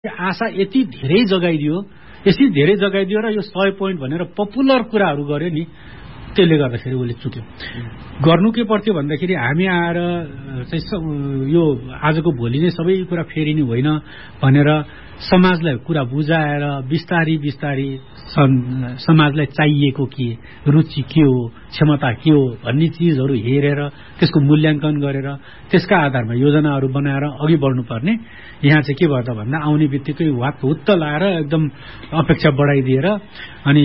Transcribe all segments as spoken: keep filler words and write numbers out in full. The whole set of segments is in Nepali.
आशा यति धेरै जगाइदियो यति धेरै जगाइदियो र यो सय पोइन्ट भनेर पपुलर कुराहरू गर्यो नि, त्यसले गर्दाखेरि उसले चुक्यो। गर्नु के पर्थ्यो भन्दाखेरि हामी आएर चाहिँ यो आजको भोलि नै सबै कुरा फेरिने होइन भनेर समाजलाई कुरा बुझाएर बिस्तारी बिस्तारी समाजलाई चाहिएको के, रुचि के हो, क्षमता के हो भन्ने चिजहरू हेरेर त्यसको मूल्याङ्कन गरेर त्यसका आधारमा योजनाहरू बनाएर अघि बढ्नुपर्ने। यहाँ चाहिँ के भयो भन्दा आउने बित्तिकै वात हुत्त लाएर एकदम अपेक्षा बढाइदिएर अनि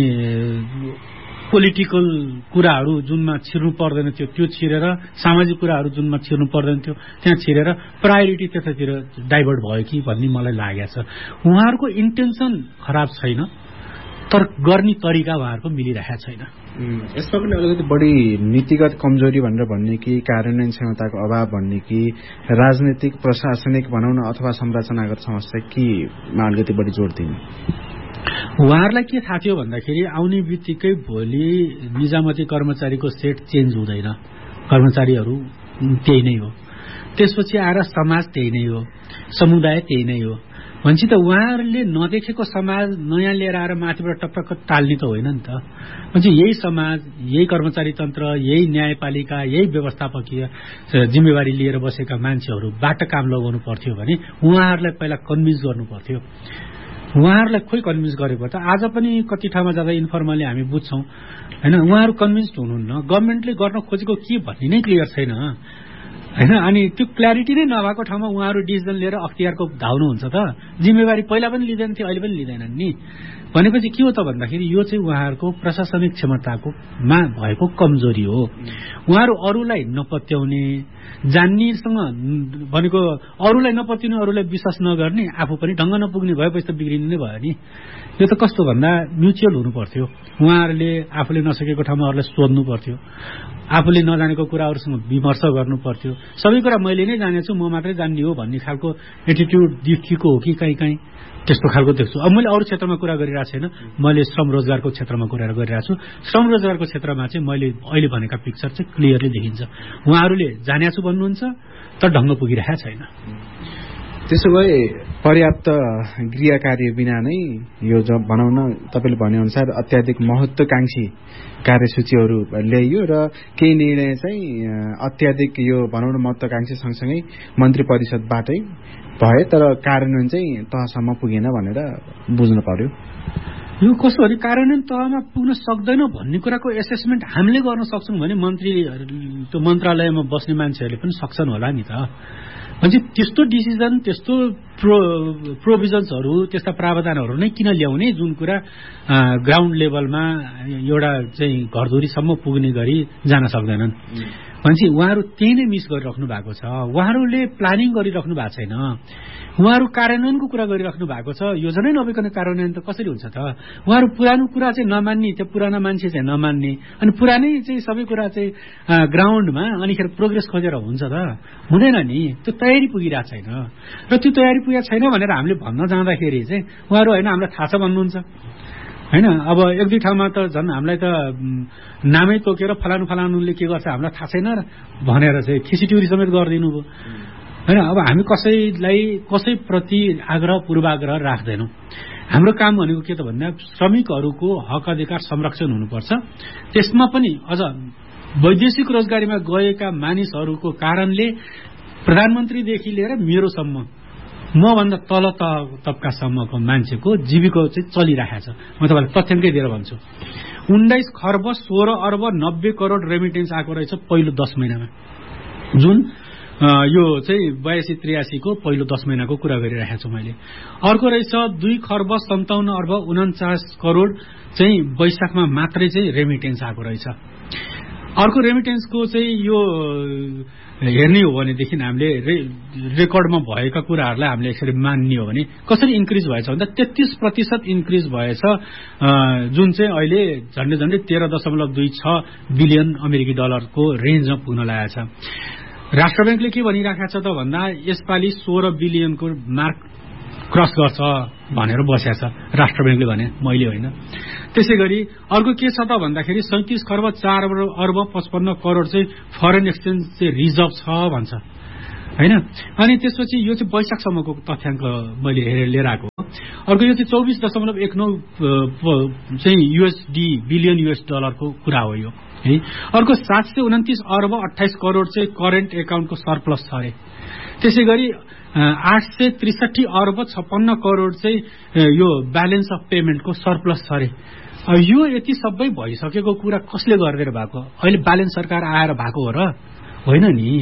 पोलिटिकल कुराहरू जुनमा छिर्नु पर्दैन थियो त्यो छिरेर, सामाजिक कुराहरू जुनमा छिर्नु पर्दैन थियो त्यहाँ छिरेर प्रायोरिटी त्यतातिर डाइभर्ट भयो कि भन्ने मलाई लागेको छ। उहाँहरूको इन्टेन्सन खराब छैन, तर गर्ने तरिका उहाँहरूको मिलिरहेको छैन। यसमा पनि अलिकति बढी नीतिगत कमजोरी भनेर भन्ने कि कार्यान्वयन क्षमताको अभाव भन्ने कि राजनीतिक प्रशासनिक भनौँ न अथवा संरचनागत समस्या केमा अलिकति बढी जोड दिने? उहाँहरूलाई के थाहा थियो भन्दाखेरि आउने बित्तिकै भोलि निजामती कर्मचारीको सेट चेन्ज हुँदैन, कर्मचारीहरू त्यही नै हो, त्यसपछि आएर समाज त्यही नै हो, समुदाय त्यही नै हो भन्छ त उहाँहरूले नदेखेको समाज नयाँ लिएर आएर माथिबाट टपटक्क टाल्ने त होइन नि त। भन्छ यही समाज, यही कर्मचारी तन्त्र, यही न्यायपालिका, यही व्यवस्थापकीय जिम्मेवारी लिएर बसेका मान्छेहरूबाट काम लगाउनु पर्थ्यो भने उहाँहरूलाई पहिला कन्भिन्स गर्नु पर्थ्यो। उहाँहरूलाई खोइ कन्भिन्स गरेको त आज पनि कति ठाउँमा जाँदा इन्फर्मली हामी बुझ्छौँ होइन, उहाँहरू कन्भिन्स्ड हुनुहुन्न, गभर्मेन्टले गर्न खोजेको के भन्ने नै क्लियर छैन होइन। अनि त्यो क्ल्यारिटी नै नभएको ठाउँमा उहाँहरू डिसिजन लिएर अख्तियारको धाउनुहुन्छ त, जिम्मेवारी पहिला पनि लिँदैन थियो अहिले पनि लिँदैनन् नि। भनेपछि के हो त भन्दाखेरि यो चाहिँ उहाँहरूको प्रशासनिक क्षमताको मा भएको कमजोरी हो। उहाँहरू अरूलाई नपत्याउने, जान्नेसँग भनेको अरूलाई नपत्याउने, अरूलाई विश्वास नगर्ने, आफू पनि ढङ्ग नपुग्ने भएपछि त बिग्रिनु नै भयो नि। यो त कस्तो भन्दा म्युचुअल हुनु पर्थ्यो। उहाँहरूले आफूले नसकेको ठाउँमा अरूलाई सोध्नु पर्थ्यो, आफूले नजानेको कुराहरूसँग विमर्श गर्नु पर्थ्यो। सबै कुरा मैले नै जानेछु, म मात्रै जान्ने हो भन्ने खालको एटिट्युड देखिएको हो कि कहीँ कहीँ त्यस्तो खालको देख्छु। अब मैले अरू क्षेत्रमा कुरा गरिरहेको छैन, मैले श्रम रोजगारको क्षेत्रमा कुरा गरिरहेको छु। श्रम रोजगारको क्षेत्रमा चाहिँ मैले अहिले भनेका पिक्चर चाहिँ क्लियरली देखिन्छ। उहाँहरूले जानेछु भन्नुहुन्छ तर ढङ्ग पुगिरहेको छैन। त्यसो भए पर्याप्त गृह कार्य बिना नै यो जब भनौँ न तपाईँले भनेअनुसार अत्याधिक महत्त्वकांक्षी कार्यसूचीहरू ल्याइयो र केही निर्णय चाहिँ अत्याधिक यो भनौँ न महत्त्वकांक्षी सँगसँगै मन्त्री परिषदबाटै भए तर कार्यान्वयन चाहिँ तहसम्म पुगेन भनेर बुझ्नु पर्यो। यो कस्तो भने कार्यान्वयन तहमा पुग्न सक्दैन भन्ने कुराको एसेसमेन्ट हामीले गर्न सक्छौँ भने मन्त्री त्यो मन्त्रालयमा बस्ने मान्छेहरूले पनि सक्छन् होला नि त। भने त्यस्तो डिसिजन, त्यस्तो प्रो प्रोभिजन्सहरू, त्यस्ता प्रावधानहरू नै किन ल्याउने जुन कुरा ग्राउन्ड लेभलमा एउटा चाहिँ घरधुरीसम्म पुग्ने गरी जान सक्दैनन्। भनेपछि उहाँहरू त्यही नै मिस गरिराख्नु भएको छ। उहाँहरूले प्लानिङ गरिराख्नु भएको छैन, उहाँहरू कार्यान्वयनको कुरा गरिराख्नु भएको छ। योजनै नभइकन कार्यान्वयन त कसरी हुन्छ त? उहाँहरू पुरानो कुरा चाहिँ नमान्ने, त्यो पुराना मान्छे चाहिँ नमान्ने, अनि पुरानै चाहिँ सबै कुरा चाहिँ ग्राउन्डमा अनिखेर प्रोग्रेस खोजेर हुन्छ त? हुँदैन नि, त्यो तयारी पुगिरहेको छैन। र त्यो तयारी पुगेको छैन भनेर हामीले भन्न जाँदाखेरि चाहिँ उहाँहरू होइन हामीलाई थाहा छ भन्नुहुन्छ होइन। अब एक दुई ठाउँमा त झन् हामीलाई त नामै तोकेर फलानु फलानुले के गर्छ हामीलाई थाहा छैन भनेर चाहिँ खिसिट्युरी समेत गरिदिनु भयो होइन। अब हामी कसैलाई कसैप्रति आग्रह पूर्वाग्रह राख्दैनौँ। हाम्रो काम भनेको के त भन्दा श्रमिकहरूको हक अधिकार संरक्षण हुनुपर्छ। त्यसमा पनि अझ वैदेशिक रोजगारीमा गएका मानिसहरूको कारणले प्रधानमन्त्रीदेखि लिएर मेरोसम्म, मभन्दा तल तबकासम्मको मान्छेको जीविका चाहिँ चलिरहेको छ। म तपाईँलाई तथ्याङ्कै दिएर भन्छु, उन्नाइस खर्ब सोह्र अर्ब नब्बे करोड रेमिटेन्स आएको रहेछ पहिलो दस महिनामा, जुन यो चाहिँ बयासी त्रियासीको पहिलो दस महिनाको कुरा गरिरहेको छु मैले। अर्को रहेछ दुई खर्ब सन्ताउन्न अर्ब उन्चास करोड चाहिँ वैशाखमा मात्रै चाहिँ रेमिटेन्स आएको रहेछ। अर्को रेमिटेन्सको चाहिँ यो हेर्ने हो भनेदेखि हामीले रे रेकर्डमा भएका कुराहरूलाई हामीले यसरी मान्ने हो भने कसरी इन्क्रिज भएछ भन्दा तेत्तिस प्रतिशत इन्क्रिज भएछ, जुन चाहिँ अहिले झन्डै झन्डै तेह्र दशमलव दुई छ बिलियन अमेरिकी डलरको रेन्जमा पुग्न लागेको छ। राष्ट्र ब्याङ्कले के भनिराखेको छ त भन्दा यसपालि सोह्र बिलियनको मार्क क्रस गर्छ भनेर बसेको छ राष्ट्र ब्याङ्कले भने, मैले होइन। त्यसै गरी अर्को के छ त भन्दाखेरि सैंतिस खर्ब चार अर्ब पचपन्न करोड चाहिँ फरेन एक्सचेन्ज चाहिँ रिजर्भ छ भन्छ होइन। अनि त्यसपछि यो चाहिँ वैशाखसम्मको तथ्याङ्क मैले हेरेर लिएर आएको। अर्को यो चाहिँ चौबिस दशमलव एक नौ चाहिँ युएसडी बिलियन युएस डलरको कुरा हो यो है। अर्को सात सय उन्तिस अर्ब अठाइस करोड चाहिँ करेन्ट एकाउन्टको सरप्लस छ अरे। त्यसै गरी आठ सय त्रिसठी अर्ब छप्पन्न करोड चाहिँ यो ब्यालेन्स अफ पेमेन्टको सरप्लस छ अरे। यो यति सबै भइसकेको कुरा कसले गरिदिएर भएको? अहिले ब्यालेन्स सरकार आएर भएको हो र होइन नि।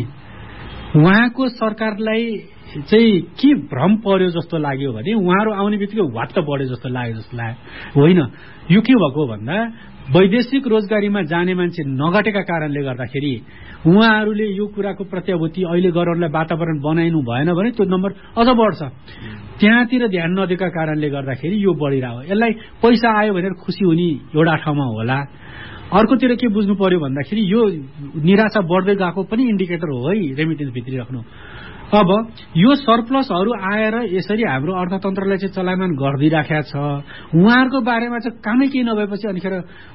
उहाँको सरकारलाई चाहिँ के भ्रम पर्यो जस्तो लाग्यो भने उहाँहरू आउने बित्तिकै वात्त बढ्यो जस्तो लाग्यो जस्तो लाग्यो होइन। यो के भएको भन्दा वैदेशिक रोजगारीमा जाने मान्छे नघटेका कारणले गर्दाखेरि उहाँहरूले यो कुराको प्रत्याभूति अहिले गराउनलाई वातावरण बनाइनु भएन भने त्यो नम्बर अझ बढ्छ। त्यहाँतिर ध्यान नदिएका कारणले गर्दाखेरि यो बढिरहेको। यसलाई पैसा आयो भनेर खुसी हुने एउटा ठाउँमा होला। अर्कोतिर के बुझ्नु पर्यो भन्दाखेरि यो निराशा बढ्दै गएको पनि इन्डिकेटर हो है रेमिटेन्स भित्रिराख्नु। अब यो सरप्लसहरू आएर यसरी हाम्रो अर्थतन्त्रलाई चाहिँ चलायमान गरिदिइराखेको छ। उहाँहरूको बारेमा चाहिँ कामै केही नभएपछि अनिखेर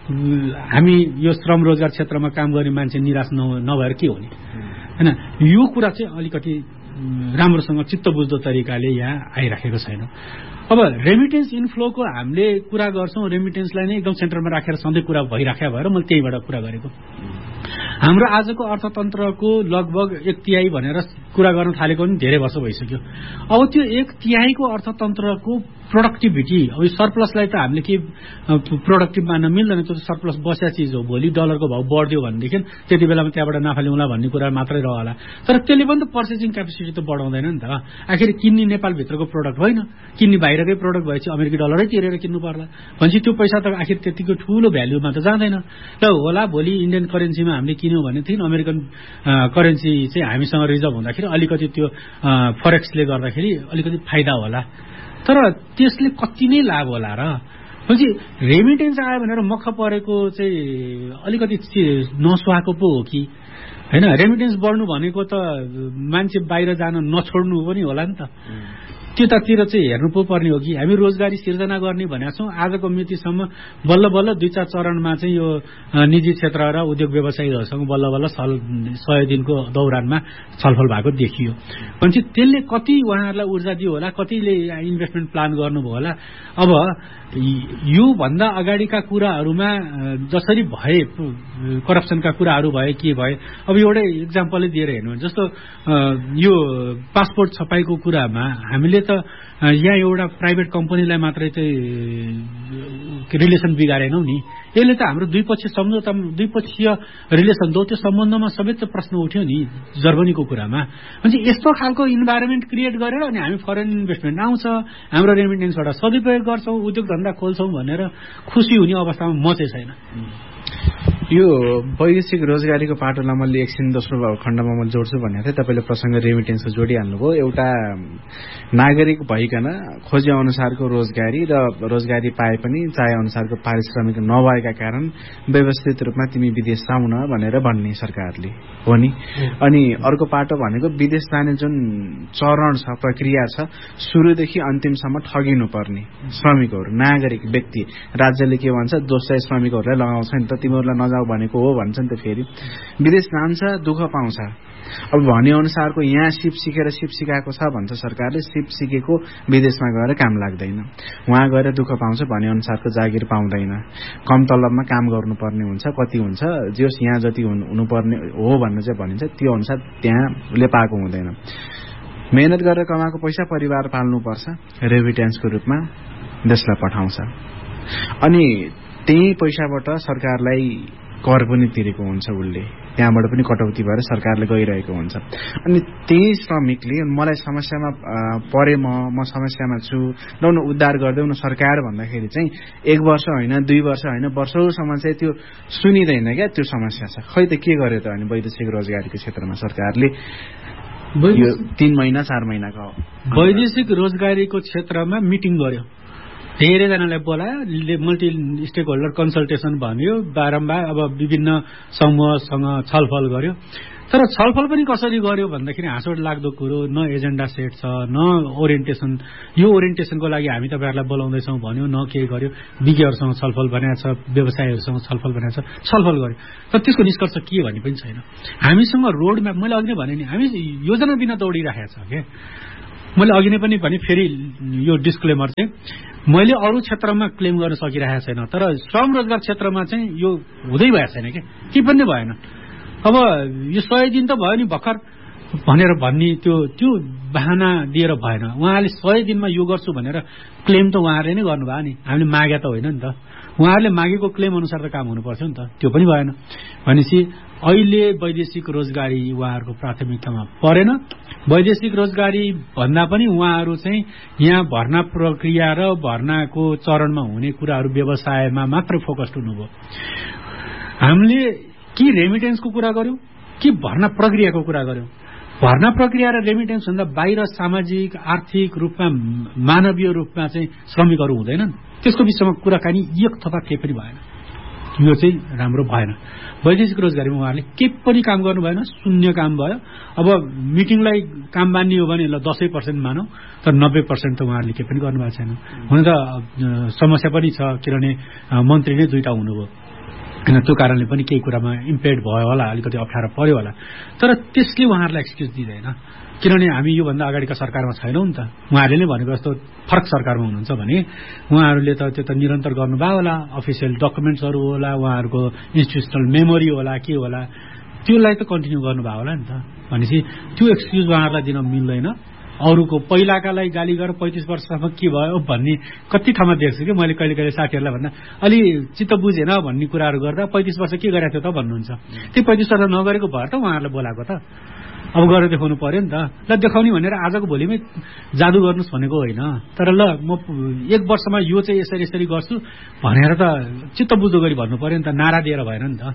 हामी यो श्रम रोजगार क्षेत्रमा काम गर्ने मान्छे निराश नभएर के हुने होइन। यो कुरा चाहिँ अलिकति राम्रोसँग चित्त बुझ्दो तरिकाले यहाँ आइराखेको छैन। अब रेमिटेन्स इन्फ्लोको हामीले कुरा गर्छौँ, रेमिटेन्सलाई नै एकदम सेन्टरमा राखेर सधैँ कुरा भइराख्या भएर मैले त्यहीबाट कुरा गरेको। हाम्रो आजको अर्थतन्त्रको लगभग एक तिहाई भनेर कुरा गर्न थालेको पनि धेरै वर्ष भइसक्यो। अब त्यो एक तिहाईको अर्थतन्त्रको प्रोडक्टिभिटी, अब यो सरप्लसलाई त हामीले के प्रोडक्टिभ मान्न मिल्दैन, त्यो सरप्लस बस्या चिज हो। भोलि डलरको भाउ बढ्यो भनेदेखि त्यति बेलामा त्यहाँबाट नाफा ल्याउँला भन्ने कुरा मात्रै रहला। तर त्यसले पनि त पर्चेसिङ क्यापेसिटी त बढाउँदैन नि त। आखिर किन्ने नेपालभित्रको प्रोडक्ट होइन, किन्ने बाहिरकै प्रोडक्ट भएपछि अमेरिकी डलरै तिरेर किन्नु पर्ला भनेपछि त्यो पैसा त आखिर त्यतिको ठुलो भ्याल्युमा त जाँदैन। र होला भोलि इन्डियन करेन्सीमा हामीले किन्यौँ भनेदेखि अमेरिकन करेन्सी चाहिँ हामीसँग रिजर्भ हुँदाखेरि अलिकति त्यो फरेक्सले गर्दाखेरि अलिकति फाइदा होला। तर त्यसले कति नै लाभ होला र भनेपछि रेमिटेन्स आयो भनेर मख परेको चाहिँ अलिकति नसुहाएको पो हो कि होइन। रेमिटेन्स बढ्नु भनेको त मान्छे बाहिर जान नछोड्नु पनि होला नि त। त्यतातिर चाहिँ हेर्नु पो पर्ने हो कि हामी रोजगारी सिर्जना गर्ने भनेका छौँ। आजको मितिसम्म बल्ल बल्ल दुई चार चरणमा चाहिँ यो निजी क्षेत्र र उद्योग व्यवसायीहरूसँग बल्ल बल्ल सल सय दिनको दौरानमा छलफल भएको देखियो। भनेपछि त्यसले कति उहाँहरूलाई ऊर्जा दियो होला, कतिले इन्भेस्टमेन्ट प्लान गर्नुभयो होला। अब योभन्दा अगाडिका कुराहरूमा जसरी भए करप्सनका कुराहरू भए के भए, अब एउटै इक्जाम्पलै दिएर हेर्नु जस्तो यो पासपोर्ट छपाईको कुरामा हामीले त यहाँ एउटा प्राइभेट कम्पनीलाई मात्रै चाहिँ रिलेसन बिगारेनौँ नि। यसले त हाम्रो द्विपक्षीय सम्झौता द्विपक्षीय रिलेसन दो त्यो सम्बन्धमा समेत त प्रश्न उठ्यो नि जर्मनीको कुरामा। भनेपछि यस्तो खालको इन्भाइरोमेन्ट क्रिएट गरेर अनि हामी फरेन इन्भेस्टमेन्ट आउँछ, हाम्रो रेमिटेन्सबाट सदुपयोग गर्छौँ, उद्योग धन्दा खोल्छौँ भनेर खुसी हुने अवस्थामा म चाहिँ छैन। यो वैदेशिक रोजगारीको पाटोलाई मैले एकछिन दोस्रो खण्डमा म जोड्छु भनेको थिएँ। तपाईँले प्रसङ्ग रेमिटेन्सको जोडिहाल्नुभयो। एउटा नागरिक भइकन खोजे अनुसारको रोजगारी र रोजगारी पाए पनि चाहे अनुसारको पारिश्रमिक नभएका कारण व्यवस्थित रूपमा तिमी विदेश जाउन भनेर भन्ने सरकारले हो नि। अनि अर्को पाटो भनेको विदेश जाने जुन चरण छ, प्रक्रिया छ, सुरुदेखि अन्तिमसम्म ठगिनु पर्ने श्रमिकहरू, नागरिक व्यक्ति। राज्यले के भन्छ, दोस्रो श्रमिकहरूलाई लगाउँछ नि त, तिमीहरूलाई नजाऊ भनेको हो भन्छ नि त। फेरि विदेश जान्छ, दुःख पाउँछ। अब भने अनुसारको यहाँ सिप सिकेर सिप सिकाएको छ भन्छ सरकारले, सिप सिकेको विदेशमा गएर काम लाग्दैन, उहाँ गएर दुःख पाउँछ, भने अनुसारको जागिर पाउँदैन, कम तलबमा काम गर्नुपर्ने हुन्छ, कति हुन्छ जोस् यहाँ जति हुनुपर्ने हो भन्ने चाहिँ भनिन्छ त्यो अनुसार त्यहाँ उसले पाएको हुँदैन। मेहनत गरेर कमाएको पैसा परिवार पाल्नुपर्छ, रेमिटेन्सको रूपमा देशलाई पठाउँछ। अनि त्यही पैसाबाट सरकारलाई कर पनि तिरेको हुन्छ, उसले त्यहाँबाट पनि कटौती भएर सरकारले गइरहेको हुन्छ। अनि त्यही श्रमिकले मलाई समस्यामा परे म म समस्यामा छु र उनी उद्धार गरिदेऊ न सरकार भन्दाखेरि चाहिँ एक वर्ष होइन, दुई वर्ष होइन, वर्षौँसम्म चाहिँ त्यो सुनिँदैन क्या, त्यो समस्या छ। खै त के गर्यो त अनि वैदेशिक रोजगारीको क्षेत्रमा सरकारले यो तीन महिना चार महिनाको वैदेशिक रोजगारीको क्षेत्रमा मिटिङ गर्यो, धेरैजनालाई बोलायो, मल्टी स्टेक होल्डर कन्सल्टेसन भन्यो, बारम्बार अब विभिन्न समूहसँग छलफल गर्यो। तर छलफल पनि कसरी गर्यो भन्दाखेरि हाँसोट लाग्दो कुरो, न एजेन्डा सेट छ, न ओरिएन्टेसन, यो ओरिएन्टेसनको लागि हामी तपाईँहरूलाई बोलाउँदैछौँ भन्यो, न केही गर्यो। विज्ञहरूसँग छलफल भनेको छ, व्यवसायीहरूसँग छलफल भनेको छ, छलफल गर्यो, तर त्यसको निष्कर्ष के भन्ने पनि छैन। हामीसँग रोड म्याप, मैले अघि नै भने नि हामी योजना बिना दौडिराखेको छ क्या। मैले अघि नै पनि भने फेरि यो डिस्क्लेमर चाहिँ मैले अरू क्षेत्रमा क्लेम गर्न सकिरहेको छैन, तर श्रम रोजगार क्षेत्रमा चाहिँ यो हुँदै भएको छैन क्या, के पनि भएन। अब यो सय दिन त भयो नि भर्खर भनेर भन्ने त्यो त्यो बहाना दिएर भएन। उहाँले सय दिनमा यो गर्छु भनेर क्लेम त उहाँहरूले नै गर्नुभयो नि, हामीले मागे त होइन नि त। उहाँहरूले मागेको क्लेम अनुसार त काम हुनुपर्छ नि त, त्यो पनि भएन। भनेपछि अहिले वैदेशिक रोजगारी उहाँहरूको प्राथमिकतामा परेन। वैदेशिक रोजगारी भन्दा पनि उहाँहरू चाहिँ यहाँ भर्ना प्रक्रिया र भर्नाको चरणमा हुने कुराहरू व्यवसायमा मात्र फोकस्ड हुनुभयो। हामीले कि रेमिटेन्सको कुरा गर्यौं कि भर्ना प्रक्रियाको कुरा गर्यौं। भर्ना प्रक्रिया र रेमिटेन्स भन्दा बाहिर सामाजिक आर्थिक रूपमा मानवीय रूपमा चाहिँ श्रमिकहरू हुँदैनन्, त्यसको विषयमा कुराकानी एक थपा केही पनि भएन। यो चाहिँ राम्रो भएन। वैदेशिक रोजगारीमा उहाँहरूले केही पनि काम गर्नु भएन, शून्य काम भयो। अब मिटिङलाई काम मान्ने हो भने ल दसै पर्सेन्ट मानौ, तर नब्बे पर्सेन्ट त उहाँहरूले केही पनि गर्नुभएको छैन। हुन त समस्या पनि छ, किनभने मन्त्री नै दुईटा हुनुभयो होइन, त्यो कारणले पनि केही कुरामा इम्पेक्ट भयो होला, अलिकति अप्ठ्यारो पर्यो होला। तर त्यसले उहाँहरूलाई एक्सक्युज दिँदैन, किनभने हामी योभन्दा अगाडिका सरकारमा छैनौँ नि त। उहाँहरूले नै भनेको जस्तो फरक सरकारमा हुनुहुन्छ भने उहाँहरूले त त्यो त निरन्तर गर्नुभयो होला, अफिसियल डकुमेन्ट्सहरू होला, उहाँहरूको इन्स्टिट्युसनल मेमोरी होला, के होला, त्यसलाई त कन्टिन्यू गर्नुभयो होला नि त। भनेपछि त्यो एक्सक्युज उहाँहरूलाई दिन मिल्दैन। अरूको पहिलाकालाई गाली गरेर पैँतिस वर्षसम्म के भयो भन्ने कति ठाउँमा देख्छु कि मैले, कहिले कहिले साथीहरूलाई भन्दा अलि चित्त बुझेन भन्ने कुराहरू गर्दा पैँतिस वर्ष के गरेको थियो त भन्नुहुन्छ। त्यो पैँतिस वर्ष नगरेको भएर त उहाँहरूलाई बोलाएको त, अब गरेर देखाउनु पर्यो नि त। ल देखाउने भनेर आजको भोलिमै जादु गर्नुहोस् भनेको होइन, तर ल म एक वर्षमा यो चाहिँ यसरी यसरी गर्छु भनेर त चित्त बुझ्दो गरी भन्नु पर्यो नि त, नारा दिएर भएन नि त।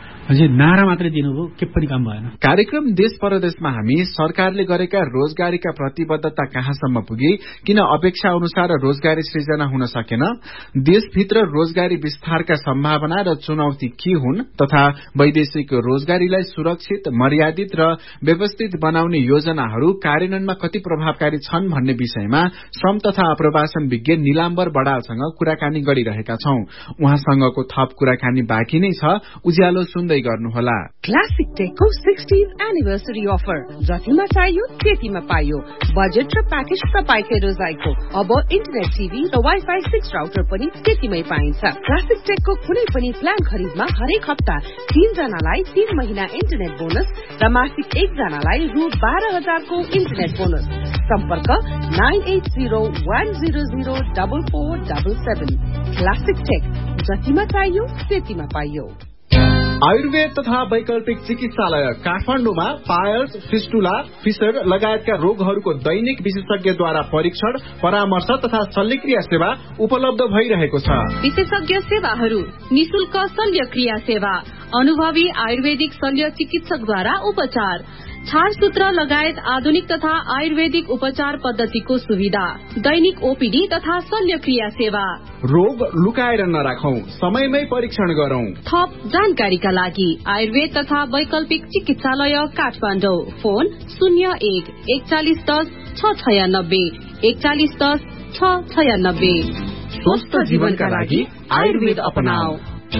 नारा मात्रै दिनुभयो, के पनि काम भएन। कार्यक्रम देश परदेशमा हामी सरकारले गरेका रोजगारीका प्रतिबद्धता कहाँसम्म पुगे, किन अपेक्षा अनुसार रोजगारी सृजना हुन सकेन, देशभित्र रोजगारी विस्तारका सम्भावना र चुनौती के हुन्, तथा वैदेशिक रोजगारीलाई सुरक्षित, मर्यादित र व्यवस्थित बनाउने योजनाहरू कार्यान्वयनमा कति प्रभावकारी छन् भन्ने विषयमा श्रम तथा आप्रवासन विज्ञ निलाम्बर बडालसँग कुराकानी गरिरहेका छौं। उहाँसँगको थप कुराकानी बाँकी नै छ, उज्यालो सुन्दै गर्नुहोला। क्लासिक टेकको सिक्सटीन्थ एनिभर्सरी अफर, जतिमा चाहियो त्यतिमा पाइयो। बजेट र प्याकेज तपाईकै रोजाइको। अब इन्टरनेट टिभी र वाइफाई सिक्स राउटर पनि त्यतिमै पाइन्छ। क्लासिक टेकको कुनै पनि प्लान खरिदमा हरेक हप्ता तीन जनालाई तीन महिना इन्टरनेट बोनस र मासिक एक जनालाई रु बाह्र हजारको इन्टरनेट बोनस। सम्पर्क nine at zero one zero zero double four double seven. Classic take, जतिमा चाहियो त्यतिमा पाइयो। आयुर्वेद तथा वैकल्पिक चिकित्सालय काठमाडौँमा पायल्स, फिस्टुला, फिसर लगायतका रोगहरूको दैनिक विशेषज्ञद्वारा परीक्षण, परामर्श तथा शल्यक्रिया सेवा उपलब्ध भइरहेको छ। विशेषज्ञ सेवाहरू: निशुल्क शल्यक्रिया सेवा, अनुभवी आयुर्वेदिक शल्य चिकित्सकद्वारा उपचार, छारसूत्र लगायत आधुनिक तथा आयुर्वेदिक उपचार पद्धतिको सुविधा, दैनिक ओपीडी तथा शल्यक्रिया सेवा। रोग लुकाएर नराखौं, समयमै परीक्षण गरौं। थप जानकारीका लागि आयुर्वेद तथा वैकल्पिक चिकित्सालय काठमाडौँ। फोन शून्य एक एकचालिस दस छ छयानब्बे एकचालिस दस छ छयानब्बे। स्वस्थ जीवनका लागि आयुर्वेद अपनाऊ।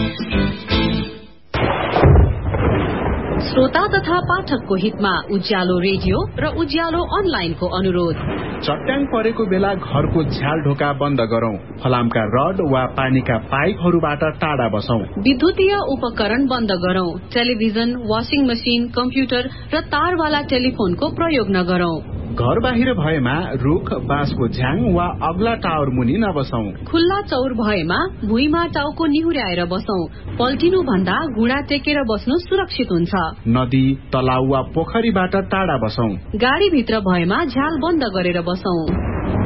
श्रोता तथा पाठकको हितमा उज्यालो रेडियो र उज्यालो अनलाइनको अनुरोध। चट्याङ परेको बेला घरको झ्याल ढोका बन्द गरौं, फलामका रड वा पानीका पाइपहरूबाट टाढा बसौं। विद्युतीय उपकरण बन्द गरौं, टेलिभिजन, वाशिङ मशिन, कम्प्युटर र तारवाला टेलिफोनको प्रयोग नगरौं। घर बाहिर भएमा रुख, बाँसको झ्याङ वा अग्ला टावर मुनि नबसौं। खुल्ला चौर भएमा भुइँमा टाउको निहुर्याएर बसौं। पल्टिनु भन्दा घुँडा टेकेर बस्नु सुरक्षित हुन्छ। नदी, तलाउ वा पोखरीबाट टाढा बसौं। गाडीभित्र भएमा झ्याल बन्द गरेर बसौं।